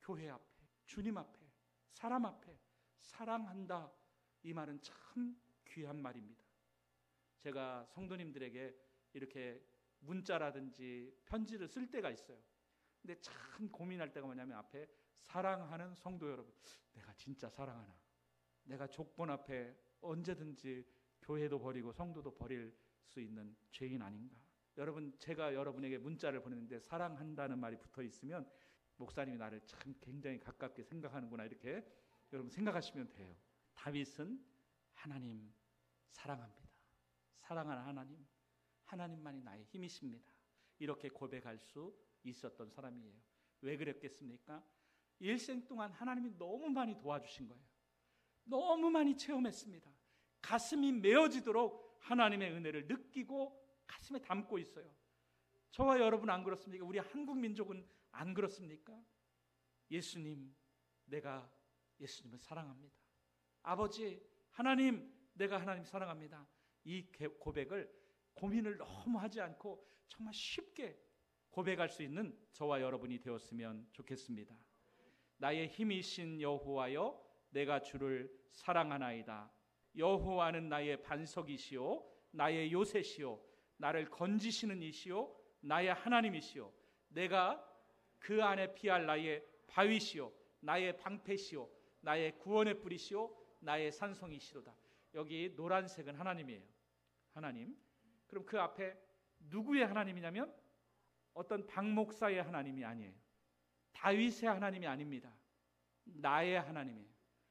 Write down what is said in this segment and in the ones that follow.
교회 앞에, 주님 앞에, 사람 앞에 사랑한다, 이 말은 참 귀한 말입니다. 제가 성도님들에게 이렇게 문자라든지 편지를 쓸 때가 있어요. 근데 참 고민할 때가 뭐냐면, 앞에 사랑하는 성도 여러분, 내가 진짜 사랑하나? 내가 조건 앞에 언제든지 교회도 버리고 성도도 버릴 수 있는 죄인 아닌가? 여러분, 제가 여러분에게 문자를 보냈는데 사랑한다는 말이 붙어 있으면 목사님이 나를 참 굉장히 가깝게 생각하는구나, 이렇게 여러분 생각하시면 돼요. 다윗은 하나님 사랑합니다. 사랑하는 하나님, 하나님만이 나의 힘이십니다, 이렇게 고백할 수 있었던 사람이에요. 왜 그랬겠습니까? 일생 동안 하나님이 너무 많이 도와주신 거예요. 너무 많이 체험했습니다. 가슴이 메어지도록 하나님의 은혜를 느끼고 가슴에 담고 있어요. 저와 여러분 안 그렇습니까? 우리 한국 민족은 안 그렇습니까? 예수님, 내가 예수님을 사랑합니다. 아버지 하나님, 내가 하나님 사랑합니다. 이 고백을 고민을 너무 하지 않고 정말 쉽게 고백할 수 있는 저와 여러분이 되었으면 좋겠습니다. 나의 힘이신 여호와여, 내가 주를 사랑하나이다. 여호와는 나의 반석이시오, 나의 요새시오, 나를 건지시는 이시오, 나의 하나님이시오. 내가 그 안에 피할 나의 바위시오, 나의 방패시오, 나의 구원의 뿌리시오, 나의 산성이시로다. 여기 노란색은 하나님이에요. 하나님. 그럼 그 앞에 누구의 하나님이냐면 어떤 박목사의 하나님이 아니에요. 다윗의 하나님이 아닙니다. 나의 하나님이에요.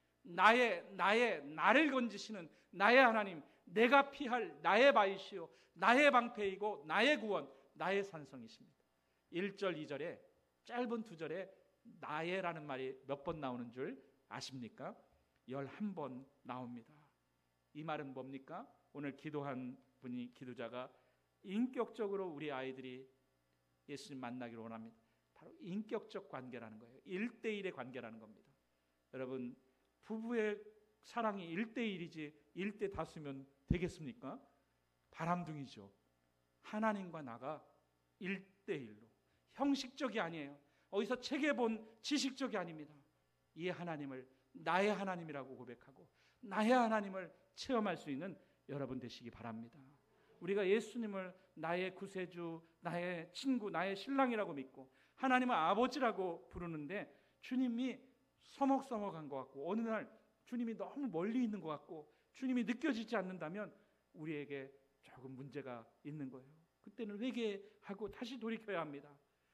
나를 건지시는 나의 하나님, 내가 피할 나의 바위시오, 나의 방패이고 나의 구원, 나의 산성이십니다. 1절 2절에 짧은 2절에 나의라는 말이 몇 번 나오는 줄 아십니까? 11번 나옵니다. 이 말은 뭡니까? 오늘 기도한 분이, 기도자가 인격적으로 우리 아이들이 예수님 만나기를 원합니다. 바로 인격적 관계라는 거예요. 1대1의 관계라는 겁니다. 여러분, 부부의 사랑이 1대1이지 1대 다수면 되겠습니까? 바람둥이죠. 하나님과 나가 1대1로, 형식적이 아니에요. 어디서 책에 본 지식적이 아닙니다. 이 하나님을 나의 하나님이라고 고백하고 나의 하나님을 체험할 수 있는 여러분 되시기 바랍니다. 우리가 예수님을 나의 구세주, 나의 친구, 나의 신랑이라고 믿고 하나님을 아버지라고 부르는데, 주님이 서먹서먹한 것 같고 어느 날 주님이 너무 멀리 있는 것 같고 주님이 느껴지지 않는다면 우리에게 조금 문제가 있는 거예요. 그때는 회개하고 다시 돌이켜야 합니다.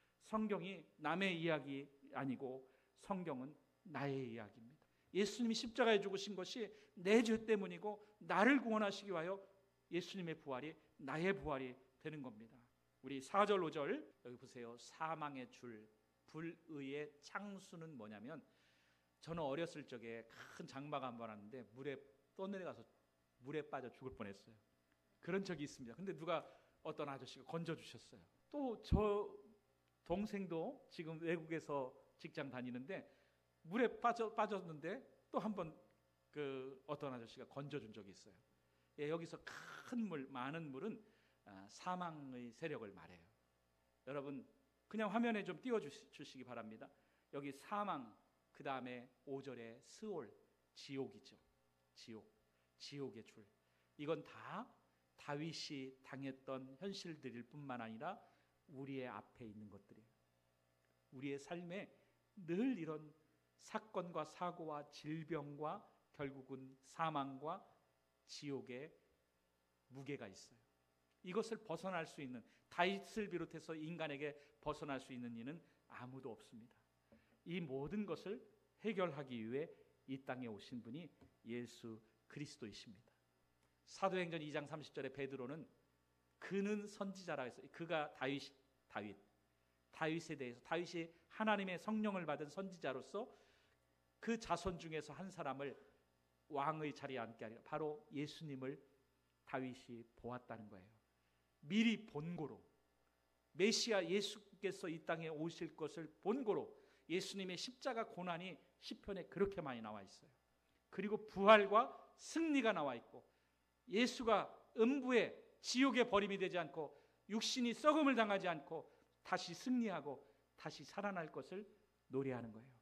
성경이 남의 이야기 아니고 성경은 나의 이야기입니다. 예수님이 십자가에 죽으신 것이 내 죄 때문이고 나를 구원하시기 위하여 예수님의 부활이 나의 부활이 되는 겁니다. 우리 4절 5절 여기 보세요. 사망의 줄, 불의의 창수는 뭐냐면, 저는 어렸을 적에 큰 장마가 한 번 왔는데 물에 떠내려가서 물에 빠져 죽을 뻔했어요. 그런 적이 있습니다. 근데 누가 어떤 아저씨가 건져주셨어요. 또 저 동생도 지금 외국에서 직장 다니는데 물에 빠졌는데 또 한 번 그 어떤 아저씨가 건져준 적이 있어요. 예, 여기서 큰 물, 많은 물은 사망의 세력을 말해요. 여러분 그냥 화면에 좀 띄워주시기 바랍니다. 여기 사망, 그 다음에 5절에 스올, 지옥이죠. 지옥의 줄. 이건 다 다윗이 당했던 현실들일 뿐만 아니라 우리의 앞에 있는 것들이에요. 우리의 삶에 늘 이런 사건과 사고와 질병과 결국은 사망과 지옥의 무게가 있어요. 이것을 벗어날 수 있는, 다윗을 비롯해서 인간에게 벗어날 수 있는 이는 아무도 없습니다. 이 모든 것을 해결하기 위해 이 땅에 오신 분이 예수 그리스도이십니다. 사도행전 2장 30절에 베드로는 그는 선지자라고 했어요. 그가 다윗에 대해서, 다윗이 하나님의 성령을 받은 선지자로서 그 자손 중에서 한 사람을 왕의 자리에 앉게 하리라. 바로 예수님을 다윗이 보았다는 거예요. 미리 본고로, 메시아 예수께서 이 땅에 오실 것을 본고로 예수님의 십자가 고난이 시편에 그렇게 많이 나와 있어요. 그리고 부활과 승리가 나와 있고, 예수가 음부에 지옥에 버림이 되지 않고 육신이 썩음을 당하지 않고 다시 승리하고 다시 살아날 것을 노래하는 거예요.